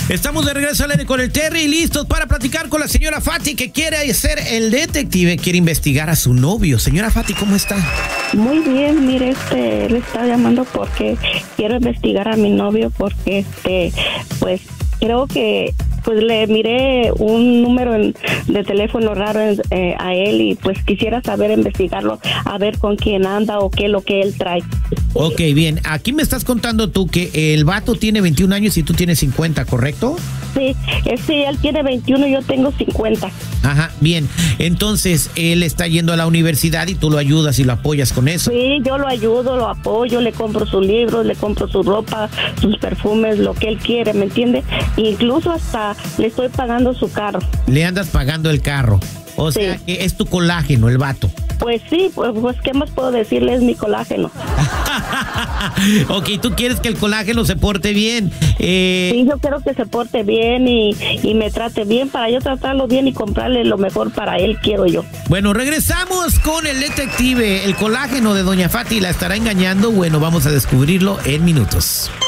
Estamos de regreso al aire con el Terry, listos para platicar con la señora Fati, que quiere ser el detective, quiere investigar a su novio. Señora Fati, ¿cómo está? Muy bien, mire, le estaba llamando porque quiero investigar a mi novio porque, pues, creo que pues le miré un número de teléfono raro a él y pues quisiera saber investigarlo, a ver con quién anda o qué es lo que él trae. Ok, bien. Aquí me estás contando tú que el vato tiene 21 años y tú tienes 50, ¿correcto? Sí, él tiene 21 y yo tengo 50. Ajá, bien. Entonces, él está yendo a la universidad y tú lo ayudas y lo apoyas con eso. Sí, yo lo ayudo, lo apoyo, le compro sus libros, le compro su ropa, sus perfumes, lo que él quiere, ¿me entiende? Incluso hasta le estoy pagando su carro. Le andas pagando el carro. O sea, sí, que es tu colágeno, el vato. Pues sí, pues ¿qué más puedo decirle? Es mi colágeno. Ok, tú quieres que el colágeno se porte bien. Sí, yo quiero que se porte bien y me trate bien para yo tratarlo bien y comprarle lo mejor para él, quiero yo. Bueno, regresamos con el detective. El colágeno de doña Fati la estará engañando. Bueno, vamos a descubrirlo en minutos.